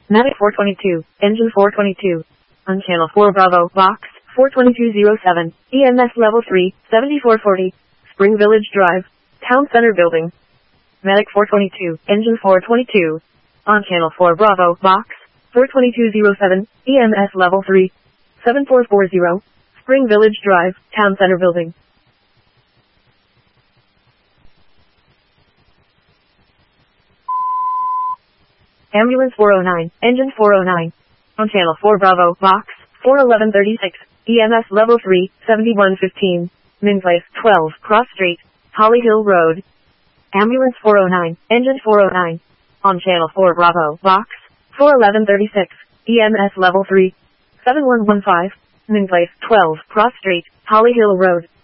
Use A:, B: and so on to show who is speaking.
A: Medic 422, engine 422. On channel 4 Bravo, box 42207, EMS level 3, 7440, Spring Village Drive, Town Center Building. Medic 422, engine 422. On channel 4 Bravo, box 42207, EMS level 3, 7440, Spring Village Drive, Town Center Building. Ambulance 409, engine 409. On channel 4 Bravo, box 41136, EMS level 3, 7115, Min Place 12, Cross Street, Holly Hill Road. Ambulance 409, engine 409. On channel 4 Bravo, box 41136, EMS level 3, 7115, Min Place 12, Cross Street, Holly Hill Road.